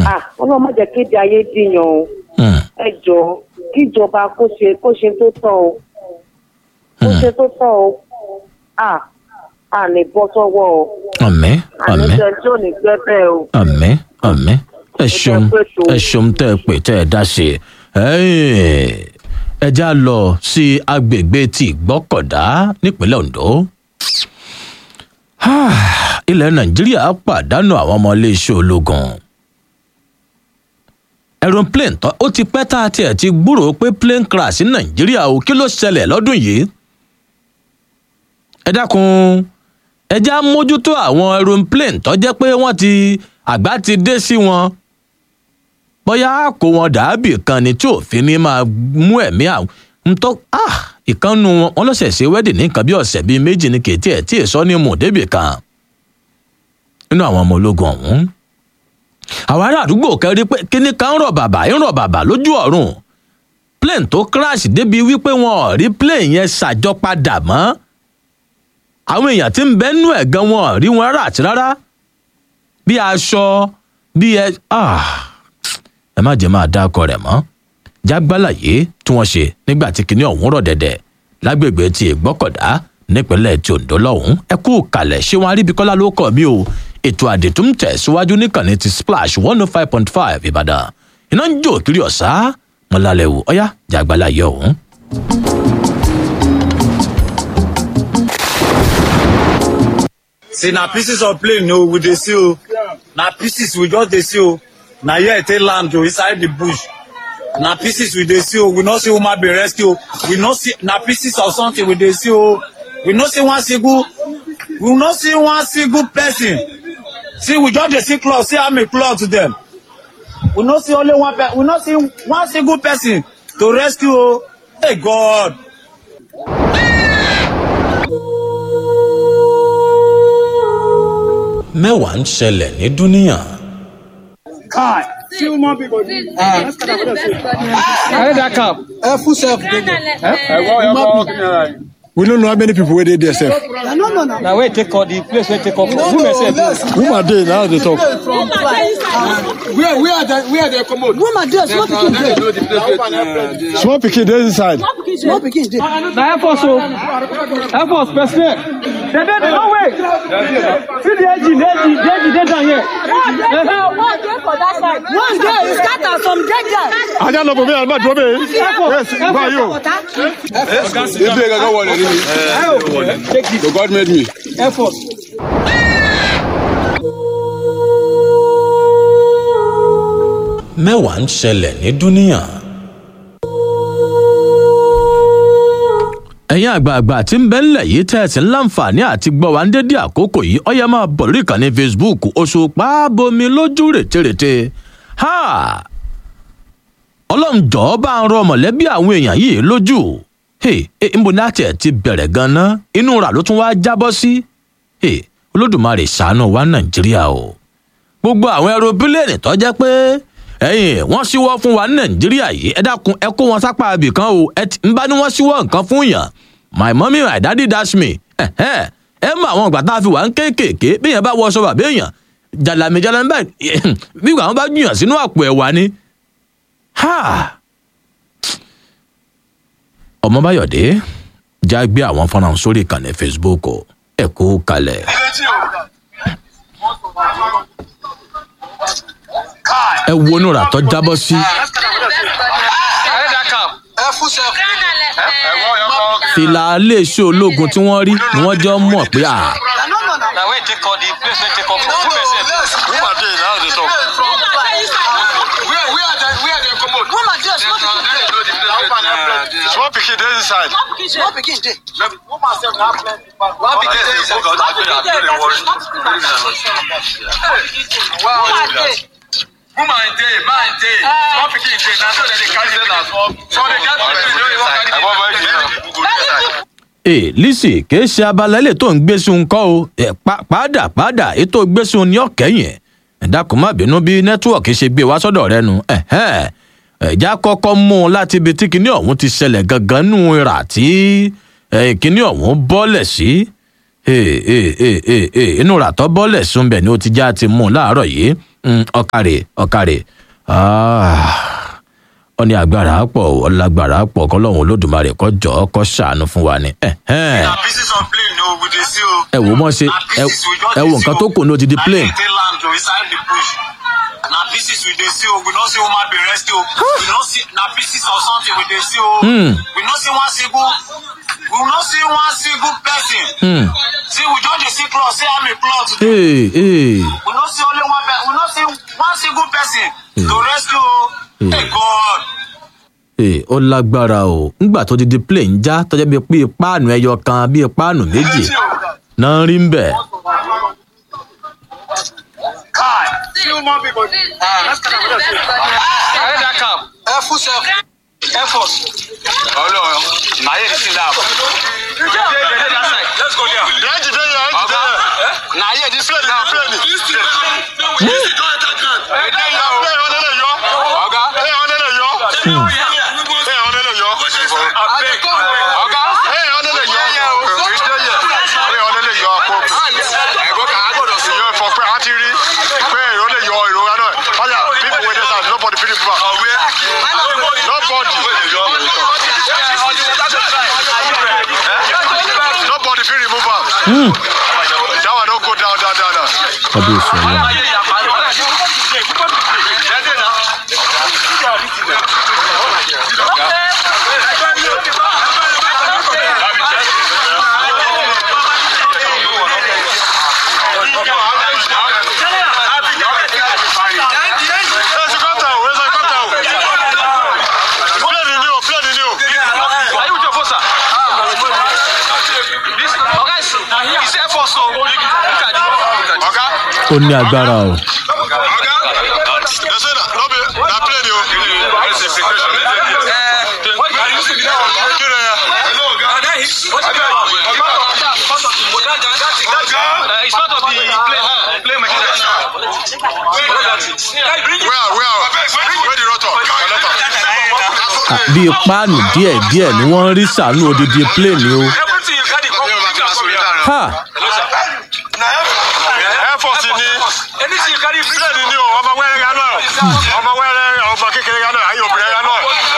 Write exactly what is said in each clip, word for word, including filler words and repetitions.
ah ọlọ́run má jẹ́ kéde ayé dìyàn o ẹ jọ kíjọba kó ṣe kó ṣe tó tọ́ o kó ṣe tó tọ́ o ah a lè bọ́ sọ́wọ́ o. àmín àmín àníjẹ tí ò ní gbẹ́ bẹ́ẹ̀ o. àmín àmín ẹ ṣeun ẹ ṣeun tẹ́ ẹ pè tẹ́ ẹ dá sí i ẹ já lọ sí agbègbè tí Ìgbọ́kọ̀dá nípínlẹ̀ Ondo. ilẹ̀ Nàìjíríà pàdánù àwọn ọmọ iléeṣẹ́ ológun. aeroplane tó ó ti pẹ́ tá a tiẹ̀ ti gbúròó pé plane crash ní Nàìjíríà o kí ló ṣẹlẹ̀ lọ́dún yìí. ẹ dákun ẹ já mójútó àwọn aeroplane tó jẹ́ pé wọ́n ti àgbá ti dé sí wọn. bóyá kó wọn dàbí kan ni tí òfin ní máa mú ẹ̀mí àwọn ntọ́ ah ìkànnù wọn wọn lọ́sẹ̀ ṣe wedding ní nǹkan bí ọ̀sẹ̀ bíi méjì ní kèétí ẹ̀ tí èso ní mú débì kan nínú àwọn ọmọ ológun ọ̀hún. àwọn ará àdúgbò kẹrí pé kíní kan ń rọ̀ bàbà ń rọ̀ bàbà lójú ọ̀run plane tó crash débi wípé wọn ò rí plane yẹn ṣàjọpadà mọ́ àwọn èèyàn tí ń bẹ nú ẹ̀ gan wọn ò rí wọn rárá àti rárá bí aṣọ bí ẹ ah ẹ má jẹ́ máa dá ọkọ rẹ̀ mọ́ jágbálàyé tí wọ́n ṣe nígbà tí kinní ọ̀hún rọ̀ dẹ̀dẹ̀ lágbègbè tí Ìgbọ́kọ̀dá nípínlẹ̀ tí Ondo lọ́hùn ẹ kú kalẹ̀ ṣé wọn Aríbíkọ́lá ló kọ̀ mí o ètò àdètò ń tẹ̀síwájú níkànnì ti Splash one oh five point five Ìbàdàn iná ń jó kiri ọ̀sá wọn lálẹ́ wò ọ̀yá jágbálàyé ọ̀hún. See na pieces of plane o we dey see o na pieces we just dey see o na here e take land o inside the bush. Na pieces we dey see o we no see woman be rescue o we no see na pieces of something we dey see o we no see one single we no see one single person see we just dey see cloth see how many cloth dem we no see only one person we no see one single person to rescue o hey God. mẹ́wàá ń ṣẹlẹ̀ ní dúníà. Kai. Two more people. Ah. Carry that cap. Uh, full self. We don't know how many people were there themselves. No, no, no. Now wait, take all the place where take off. No, no, who are they now? They talk. Where, where are they? Where are they commode? Who are they? Small pikin there. Small pikin there inside. Small pikin there. Now Air Force, Air Force, personnel. They dey no way. See the engine, the engine, the engine, they down here. One day for that side. One day, it's scatter some dead there. I don't know, but I'm not doing it. Yes, by you. Air Force. So God made me. Air Force. mẹ́wàá ń ṣẹlẹ̀ ní dúníà. ẹ̀yin àgbààgbà tí ń bẹ ńlẹ̀ yìí tẹ̀sí láǹfààní àti gbọ́ wa ń dédé àkókò yìí ọ̀yẹ́ máa bọ̀ lórí ìkànnì Facebook Òṣùpá bomi lójú rètérètè. ọlọ́run jọ̀ọ́ bá ń rọ mọ̀lẹ́bí àwọn èèyàn yìí lójú. nbo ní àti ẹ̀ ti bẹ̀rẹ̀ gan-an inú rà ló tún wá jábọ́ sí. olódùmarè ṣàánú wa Nàìjíríà o. gbogbo àwọn ẹrọbílẹ̀nì tó jẹ́ pé ẹ̀yin wọ́n ṣíwọ́ fún wa ní Nàìjíríà yìí ẹ dákun ẹ kó wọn sápá ibì kan o ẹ ń bá ní wọ́n ṣíwọ́ nǹkan fún yàn my mommy my daddy dash me ẹ ẹ mọ àwọn ìgbà tá a fi wà ń kéékèèké bí yẹn bá wọṣọ bàbá èèyàn jàlàmì jàlàmì báyìí bí àwọn bá gbìyàn sínú àpò ẹ̀wà ni. Ọmọbáyọ̀dé já gbé àwọn fọ́nrán sórí ìkànnì Facebook ẹ kú kalẹ̀. ẹ wo inú rà tó jábọ́ sí. fìlà iléeṣẹ́ ológun tí wọ́n rí ni wọ́n jọ mọ̀ pé à. Small pikin dey inside. Small pikin dey. Woman sef na plenty. One pikin dey inside. Woman dey, man dey, small pikin dey, na so dem dey carry them as well. So they get pikin wey wan carry them. Ee Lizzy kìí ṣe abala ilé tó ń gbésùn kọ́ o padà padà ètò gbésùn ní ọ̀kẹ́yìn ẹ̀dá kò má bínú bí nẹ́tíwọ̀kì ṣe gbé wá sọ́dọ̀ rẹ nu ẹ̀já kọ́kọ́ mú un láti ibi tí kinní ọ̀hún ti ṣẹlẹ̀ gangan nù ìrà tí kinní ọ̀hún bọ́lẹ̀ sí inú ìrà tó bọ́lẹ̀ sún bẹ̀ ni ó ti já ti mú un láàárọ̀ yìí ọ̀kàrẹ̀ ọ̀kàrẹ̀ ọ ní agbára pọ̀ ọlágbára pọ̀ kọ́lọ́hún olódùmarè kó jọ̀ọ́ kó ṣàánú fún wa ni. ẹ wò mọ́ ṣe ẹ wò nǹkan tó kù ní odidi plane. na pieces we dey see o we no see woman be rescue we no see na pieces of something we dey see o we no see one single we no see one single person see we just dey see cloth say I'm a plot today hey, hey. we no see only one person we no see one single person hey. to rescue o hey. God. Hey, ó lágbára o ngbà tó di di plane já tọ́jọ́ bíi pé páànù ẹyọ kan bíi páànù méjì náà rí ń bẹ̀. Kai. Few more people. Ah. Let's get over there. I heard that cap. Air Force. Air Force. Oh no. Now here this lab. Let's go there. The engine there, the engine there. Now here this plane, this plane. This plane. We used to go attack them. Hey, there you go. Hey, on there you. Oga. Hey, on there you. Hey, on there you. Abeg. Oga. Hey, on there you. Hey, on there you. I go I go to see you for Atiri. Nobody feel it. Nobody. Nobody feel remove am. Mm. That one don't go down, down, down, down. Obviously, yeah. ó ní agbára o. bíi páànù díẹ̀ díẹ̀ ni wọ́n rí sànú odidi plane o. ha. ọmọ wẹrẹ ọmọ kékeré yánà ayé obìnrin yánà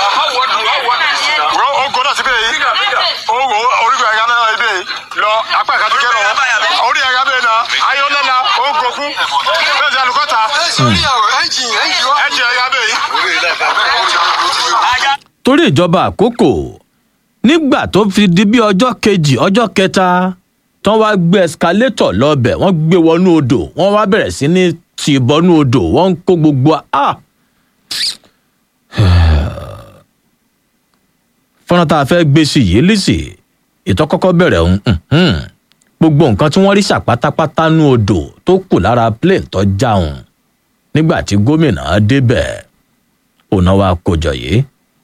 ó gbọdọ síbẹ̀ yìí orígun ẹ̀yà náà ibẹ̀ lọ apá ìka tó kẹ́ lọ orí ẹ̀yà bẹ́ẹ̀ náà ayé ọlọ́la ó gòkú bẹ́ẹ̀ sí alùkọ́ta ẹ̀jẹ̀ ẹ̀yà bẹ́ẹ̀ yìí. torí ìjọba àkókò nígbà tó fi di bí ọjọ́ kejì ọjọ́ kẹta tán wá gbé escalator lọ́bẹ̀ wọ́n gbé wọnú odò wọ́n wá bẹ̀rẹ̀ sí ní tì bọ́nú odò wọ́n ń kó gbogbo a. fọ́nrán tá a fẹ́ gbé sí yìí lísì ìtọ́kọ́kọ́ bẹ̀rẹ̀ ń gbogbo nǹkan tí wọ́n rí ṣàpátápátá nú odò tó kù lára plane tó jáun nígbà tí gómìnà débẹ̀ òun náà wá kójọ yìí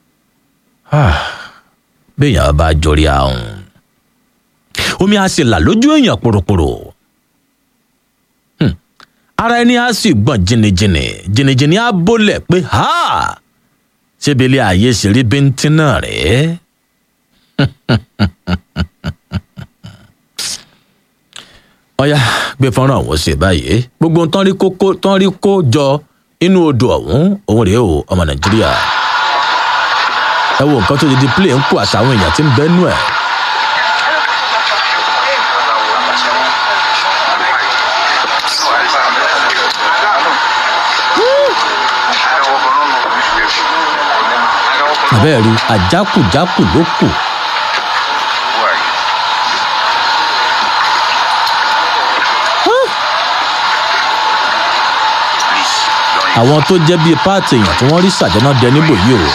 béèyàn bá jọrí àwọn omi á sì là lójú èèyàn pòròpòrò ara ẹni á sì gbọ̀n jìnnìjìnnì jìnnìjìnnì á bólẹ̀ pé ha ṣébélé ayé sì rí bíntín náà rèé. ọ̀yá gbé fọ́nrán ọ̀hún ṣe báyìí gbogbo tán rí kókó tán rí kó jọ inú odò ọ̀hún òun rèé o ọmọ nàìjíríà ẹ wo nǹkan tó di di play ń kó àtàwọn èèyàn tí ń bẹ́nu ẹ̀. bẹ́ẹ̀ rí àjákùjákù ló kù. àwọn tó jẹ́ bíi páàtì èèyàn tí wọ́n rí sàjọ́nà dẹ níbò yìí o.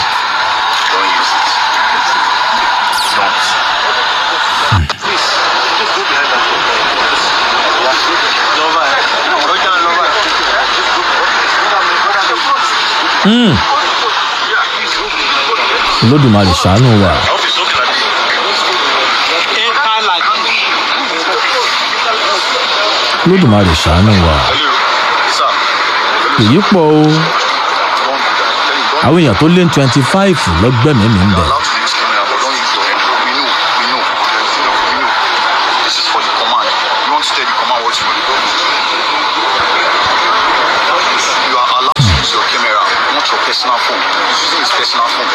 Olódùmarè ṣàánú wa. Olódùmarè ṣàánú wa. èyí pọ̀ o àwọn èèyàn tó lé ní twenty five lọ́gbẹ̀mí mi ń bẹ̀. personal phone. He's using his personal phone.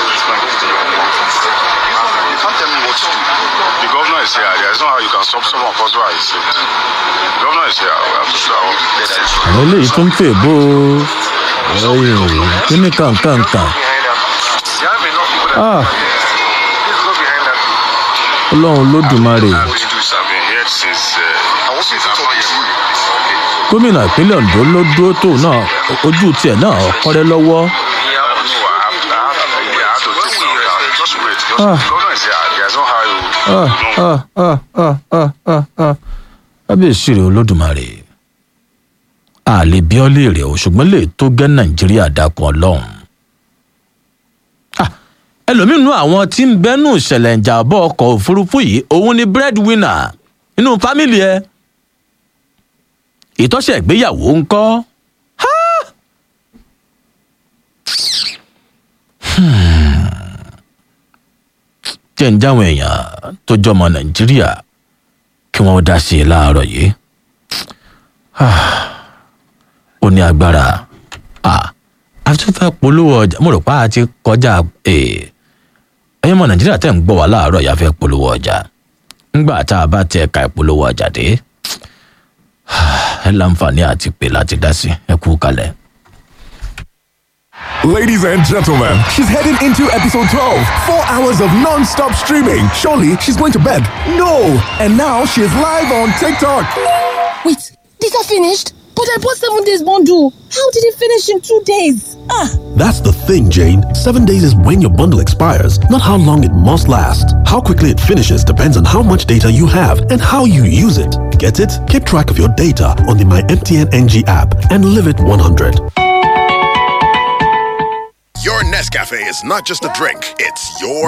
You can't tell me what to do. The governor is here. There's no how you can stop someone because why is it? The governor is here. We have to show our àwọn eléyìí tó ń pè bó kí ni kàǹkàǹkà ọlọ́run lódùmarè gómìnà ìpínlẹ̀ ondo ló dúró tó náà ojú tiẹ̀ náà kọ́rẹ́ lọ́wọ́. kábíyèsí rẹ̀ olódùmarè a lè bí ọ léèrè o ṣùgbọ́n lè tó gẹ́ nàìjíríà dákun ọlọ́run. ẹlòmíràn àwọn tí ń bẹ́nu ìṣẹ̀lẹ̀ ìjàmbá ọkọ̀ òfurufú yìí òun ni breadwinner nínú fámìlì ẹ ìtọ́sẹ̀ ìgbéyàwó ńkọ́. jẹ́ ń jáwọn èèyàn tó jọmọ nàìjíríà kí wọ́n dá sí i láàárọ̀ yìí. ó ní agbára a tún fẹ́ polówó ọjà mo rò pé a ti kọjá ẹ̀yin ọmọ nàìjíríà tẹ̀ ń gbọ́ wá láàárọ̀ yà fẹ́ polówó ọjà ńgbà tá a bá tẹ ẹ̀ka ìpolówó ọjà dé ẹ láǹfààní àti pè láti dá sí ẹ kú kalẹ̀. Ladies and gentlemen, she's heading into episode twelve. Four hours of non-stop streaming. Surely she's going to bed. No! And now she's live on TikTok. Wait, these are finished? But I bought seven days bundle. How did it finish in two days? Ah! That's the thing, Jane. Seven days is when your bundle expires, not how long it must last. How quickly it finishes depends on how much data you have and how you use it. Get it? Keep track of your data on the My M T N N G app and live it one hundred. Your Nescafe is not just a drink, it's your